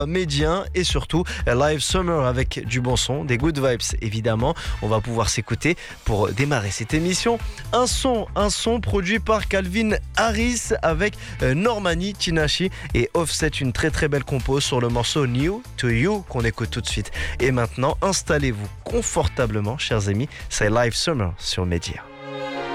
Médien et surtout Live Summer avec du bon son, des good vibes évidemment. On va pouvoir s'écouter pour démarrer cette émission. Un son produit par Calvin Harris avec Normani, Tinashe et Offset, une très très belle compo sur le morceau New to You qu'on écoute tout de suite. Et maintenant, installez-vous confortablement, chers amis, c'est Live Summer sur Média.